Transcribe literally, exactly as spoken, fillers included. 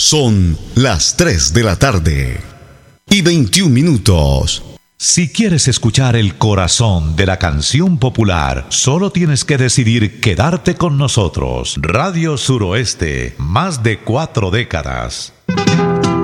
Son las tres de la tarde y veintiún minutos. Si quieres escuchar el corazón de la canción popular, solo tienes que decidir quedarte con nosotros. Radio Suroeste, más de cuatro décadas.